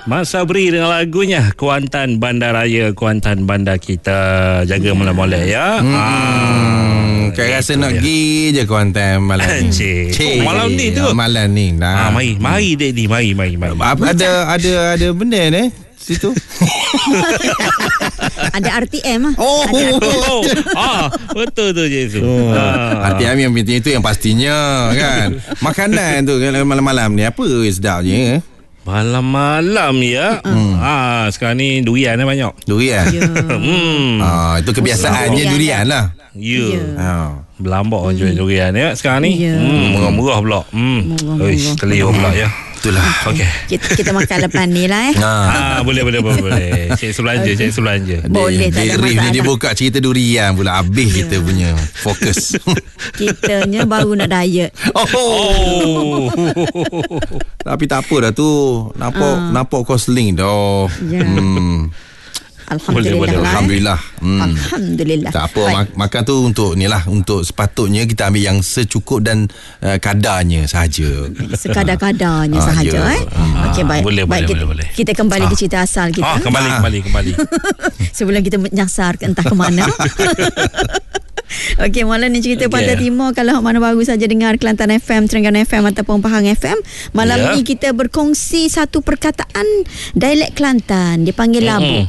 Mas Sabri dengan lagunya Kuantan Bandaraya, Kuantan bandar kita. Jaga molek-molek ya. Kaya rasa nak pergi je Kuantan malam ni. Malam ni tu. Malam ni. Nah. Mari Daddy, mari. Ada benda ni situ. Ada RTM lah. Betul tu je tu. RTM yang penting itu yang pastinya kan. Makanan tu malam-malam ni apa sedapnya? Malam-malam ya. Sekarang ni durian banyak. Durian. Itu kebiasaannya durian lah. Berlambak orang jual durian ya sekarang ni. Murah-murah pula. Terliur pula ya. Itulah. Okey. Kita makan lepas ni lah Boleh. Cik Sulanja. Boleh, tak ada masalah. Dia buka cerita durian pula. Habis kita punya fokus. Kitanya baru nak diet. Tapi tak apa dah tu. Nampak kau sling dah. Alhamdulillah. Alhamdulillah. Tak apa, makan tu untuk ni lah, untuk sepatutnya kita ambil yang secukup dan kadarnya sahaja. Sekadar-kadarnya sahaja. Okey, baik. Boleh. Kita kembali ke cerita asal kita. Kembali. Sebelum kita menyasar ke entah ke mana. Okey, malam ni cerita Pantai Timur. Kalau mana baru saja dengar Kelantan FM, Terengganu FM ataupun Pahang FM, malam ni kita berkongsi satu perkataan dialek Kelantan. Dipanggil labuk.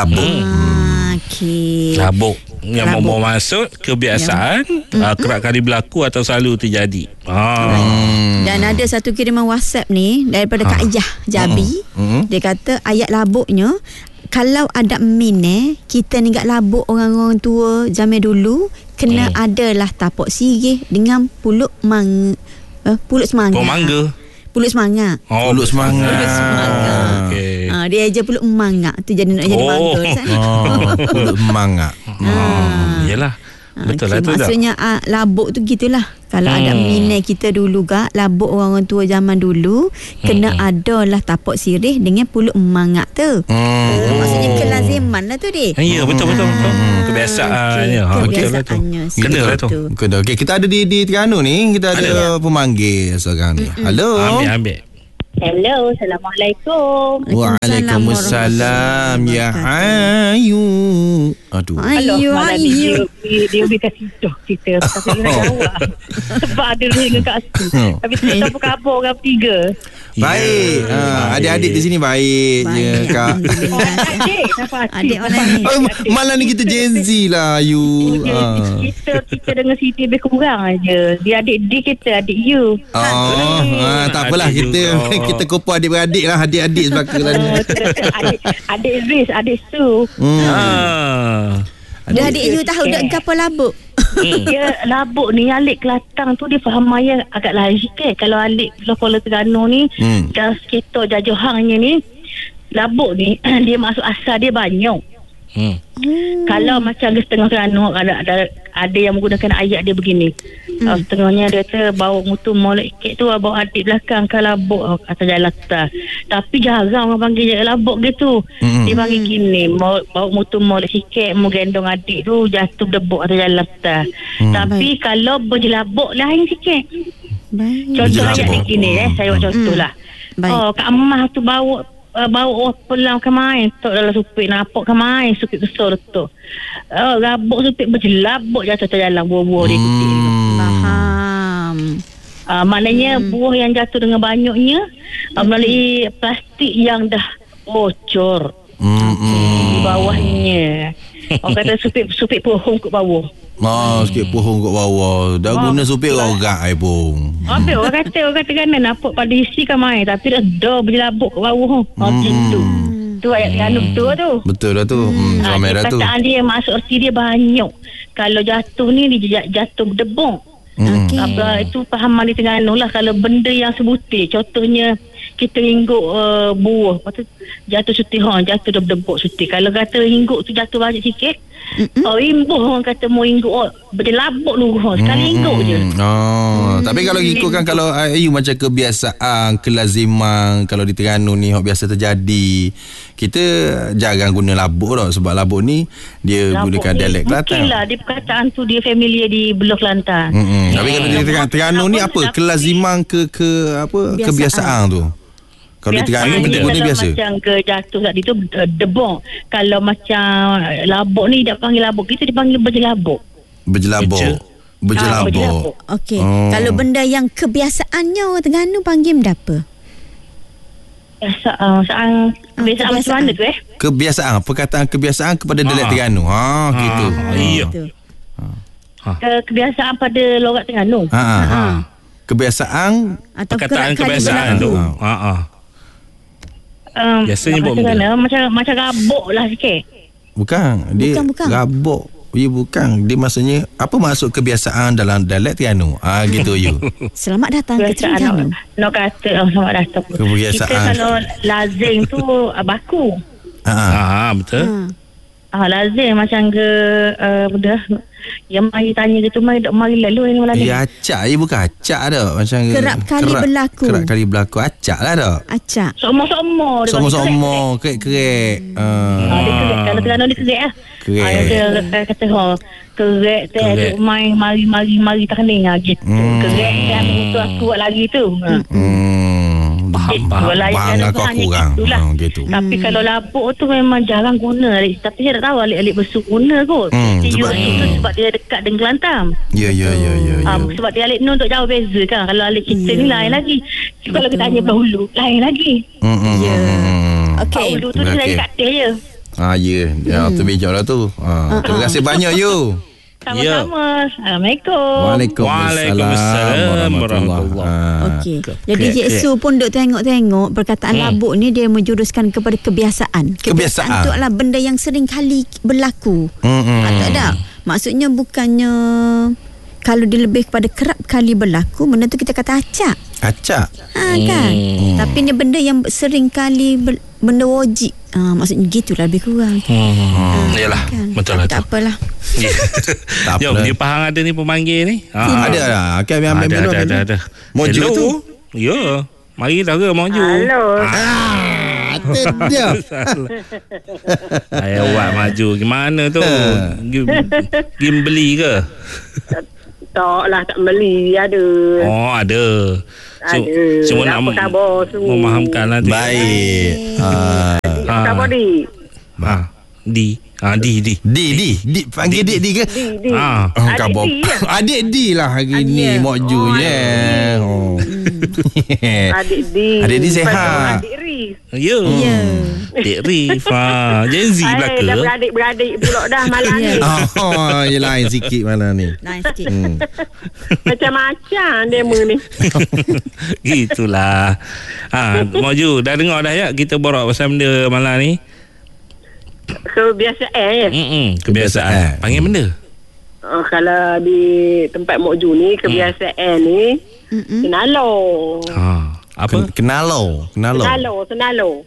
Okey. Labuk yang membawa maksud kebiasaan kerap kali berlaku atau selalu terjadi. Dan ada satu kiriman WhatsApp ni daripada Kak Iyah Jabi. Dia kata ayat labuknya, kalau ada min kita ni kat labuk orang-orang tua zaman dulu kena adalah tapak sirih dengan pulut semangga. Pulut mangga. Pulut semangga. Pulut semangga. Okey. Dia aja pulut mangga tu jadi nak jadi mangga kan. Pulut mangga. Yalah. Betul lah tu. Maksudnya labuk tu gitulah. Kalau ada minat kita dulu labuk orang tua zaman dulu kena adalah tapak sirih dengan pulut mangga tu. Maksudnya kelaziman lah tu dia. Ya, betul. Kebiasaannya. Kebiasaannya. Kena lah tu. Okey, kita ada di Terengganu ni, kita ada pemanggil sekarang ni. Halo. Ambil. Hello, Assalamualaikum. Waalaikumsalam. Ya Ayu. Aduh. Ayu. Dia lebih kasih kita. Tapi dia nak jawab. Sebab ada dengan Kak Astu. Tapi kita tak apa orang bertiga. Baik. Adik-adik di sini baik je Kak. Adik mana ni? Malam ni kita Gen Z lah Ayu. Kita dengan Siti lebih kurang aja. Dia adik D, kita adik U. Tak apalah, kita kumpul adik-beradik lah. Adik-adik sebagainya. Adik Riz, adik Su. Dah adik you tahu dak apa labuk? Dia labuk ni alik Kelantan tu dia faham maya agak lain sikit. Kalau alik Pulau Terengganu ni dan sekitar Jajohangnya ni, labuk ni dia masuk asal dia banyak. Kalau macam setengah Terengganu ada yang menggunakan ayat dia begini. Setengahnya dia kata bawa mutu molek sikit tu, bawa adik belakang ke labuk atas jalan atas. Tapi jarang orang panggil labuk gitu. Dia panggil gini, bawa mutu molek sikit, mau gendong adik tu jatuh debuk atas jalan atas. Tapi kalau berjelabuk lain sikit. Contoh ayat ni gini saya buat contoh lah. Kak Amah tu bawa pelang ke main tok dalam supit, nampak ke main supit besar tu. Rabuk supit berjelabuk jatuh atas jalan, buah-buah dia ikuti. Faham. Maknanya buah yang jatuh dengan banyaknya melalui plastik yang dah bocor di bawahnya. Orang kata supit pohon kat bawah. Sikit pohon kat bawah. Dah guna supit rorak pun. Orang kata kan nampak pada isi kan main, tapi dah berjelabuk kat bawah. Macam tu. Tu ayat Terengganu betul tu. Betul dah tu. Warna merah tu. Perkataan dia masuk erti dia banyak. Kalau jatuh ni dia jatuh berdebong. Itu fahaman di Terengganu lah. Kalau benda yang sebutir, contohnya kita hingguk buah, lepas tu jatuh suti, jatuh berdebok suti. Kalau kata hingguk tu jatuh banyak sikit, imbuh orang kata mau hingguk berjelabuk dulu, sekali hingguk je. Tapi kalau ikutkan, kalau Ayu macam kebiasaan, kelaziman, kalau di Terengganu ni biasa terjadi, kita jarang guna labuk tau. Sebab labuk ni dia labuk gunakan dialek Kelantan. Mungkin lah dia perkataan tu dia familiar di belah Kelantan. Tapi kalau di Terengganu ni apa kelaziman ke apa kebiasaan tu? Kalau di Terengganu benda ni biasa. Macam ke jatuh tadi tu debong. Kalau macam labuk ni dia panggil labuk, kita dipanggil berjelabuk. Berjelabuk. Okey. Kalau benda yang kebiasaannya orang Terengganu panggil benda apa? Kebiasaan macam mana tu Kebiasaan, perkataan kebiasaan kepada dialek Terengganu. Gitu. Iya. Kebiasaan pada logat Terengganu. Kebiasaan Atau perkataan kerap kali kebiasaan tu. Biasanya buat benda. Macam rabuk lah sikit. Bukan. Dia Bukan. rabuk. Ya bukan. Dia maksudnya apa maksud kebiasaan dalam dialek Terengganu? Gitu you. Selamat datang ke Terengganu. Nak kata selamat datang. Kebiasaan. Kita kalau lazim tu baku. Betul. Lazim macam ke benda yang mari tanya gitu mari lalu ni malam ni. Ya acak je bukan acak dah macam Kerap kali berlaku acak lah dah. Acak. Somo-somo kerek. Dia kerek kalau Terengganu dia kerek lah. Dia kata kerek teh main mari tahning gitu. Kerek dan itu aku buat lagi tu. Faham aku orang gitu. Tapi kalau labuk tu memang jarang guna. Tapi saya tak tahu alik-alik bersu guna kot. Sebab dia dekat dengan Kelantan. Ya. Sebab dia alik Nur untuk jauh beza kan. Kalau alik kita ni lain lagi. Kalau kita tanya Bahulu lain lagi. Bahulu tu dia lagi kat teh je. Ya. Tu bijak lah tu. Terima kasih banyak you. Sama-sama. Assalamualaikum. Waalaikumsalam warahmatullahi. Okey. Jadi Cik Su pun duk tengok perkataan labuk ni dia menjuruskan kepada kebiasaan. Kebiasaan tu adalah benda yang sering kali berlaku. Tak ada. Maksudnya bukannya kalau dia lebih kepada kerap kali berlaku, benda tu kita kata acak. Kan? Tapi ni benda yang sering kali benda wajib. Maksudnya gitulah lebih kurang. Yalah, kan? betul lah tu. Tak apalah. Jom, dia Pahang ada ni pemanggil ni. Ada lah. Ada. Moju tu. Ya. Mari dah ke Moju. Halo. Itu dia. Ayah awak maju. Gimana tu? Game beli ke? Tak lah, tak beli. Ada. Oh, ada. Cuma nak memahamkan lah. Baik. Khabar di. Di panggil Dik Di ke? Di. Khabar. Adik Di lah hari ni Mak Ju. Adik Di sehat. Adik Rif. Ya. Dik Rif. Gen Z belaka. Dah beradik pula dah malam ni. Ya lain sikit malam ni. Lain sikit. Macam-macam demo ni. Gitulah. Mak Ju dah dengar dah ya kita borak pasal benda malam ni. Kebiasaan ya. Kebiasaan. Panggil benda. Kalau di tempat Mok Ju ni kebiasaan ni senalo. Apa? Kenalo. Senalo.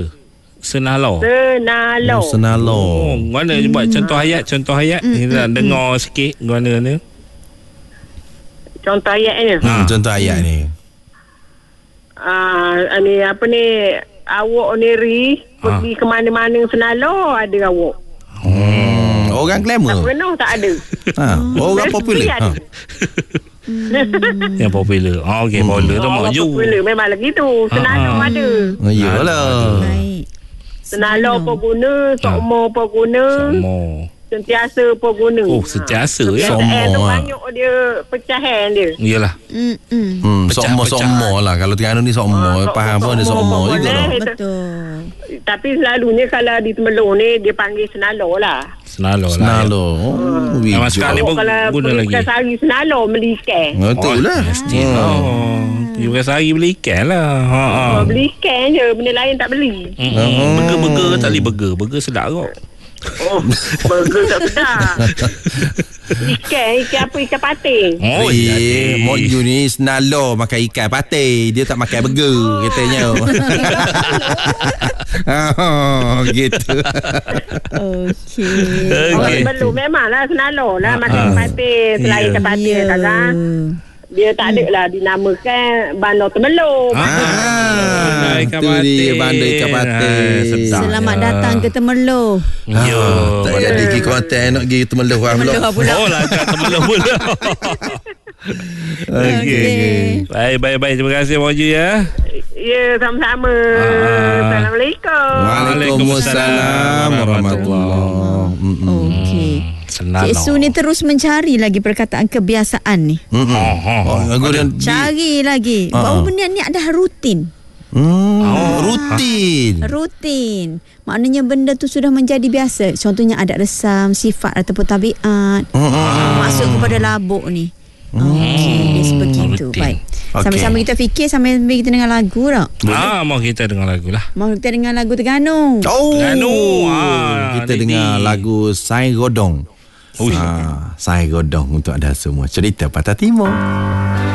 Senalo. Mana buat contoh ayat kita nak dengar sikit guna ni. Contoh ayat ni. Contoh ayat ni. Ni apa ni? Awak ni pergi ke mana-mana senalo ada awak. Orang glamour. Tak pernah tak ada. Orang popular. Yang popular. Okey, popular tu Mak Ju. Popular memang lagi tu. Senalo ada. Iyalah. Baik. Senalo apa guna, sokmo apa guna. Sentiasa apa guna. Sentiasa ya. Tu banyak dia pecahan dia. Iyalah. Somo lah. Kalau Terengganu ni somo. Faham pun ada somo juga lah. Betul. Tapi selalunya kalau di Temelong ni dia panggil senalo lah. Senalo. Memang sekarang ni pun guna lagi. Bukan sehari senalo beli ikan. Betul lah. Mesti lah. Bukan sehari beli ikan lah. Beli ikan je. Benda lain tak beli. Burger tak boleh burger. Burger sedap kot. Burger tak sedap. Ikan apa? Ikan pating. Mak Ju ni senalo makan ikan pating. Dia tak makan burger katanya. Gitu. Okey. Belum memanglah senalo lah makan ikan pating. Selain ikan pating kan. Dia tak ada lah dinamakan Bandar Temelong. Itu dia Bandar Ikan Pating. Selamat datang ke Temelong. Tak jadi pergi konten nak pergi Temelong pula. Oh lah kat Temelong pula. Okey. Baik. Terima kasih Mak Ju ya. Ya, sama-sama. Assalamualaikum. Waalaikumsalam warahmatullahi. Okey. Senang. Cik Su ni terus mencari lagi perkataan kebiasaan ni. Cari lagi. Bahawa benda ni adalah rutin. Rutin. Maknanya benda tu sudah menjadi biasa. Contohnya adat resam, sifat ataupun tabiat. Masuk kepada labuk ni. Okey, dia sebegitu. Baik. Sama-sama kita fikir, sambil kita dengar lagu tak? Mau kita dengar lagu lah. Mau kita dengar lagu Terengganu. Terengganu. Kita dengar lagu Sai Godong. Sai Godong untuk anda semua. Cerita Patah Timur.